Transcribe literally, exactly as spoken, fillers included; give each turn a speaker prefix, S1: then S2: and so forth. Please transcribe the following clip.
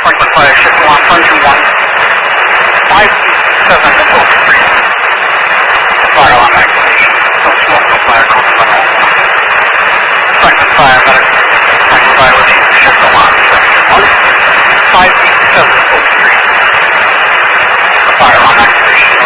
S1: Franklin Fire, shift one, one two one, five seven Oak Street. Fire alarm activation. No smoke, no fire, code seven one one. Franklin Fire, medic. Franklin Fire with you, shift one, section one, five seven Oak Street. Fire alarm activation.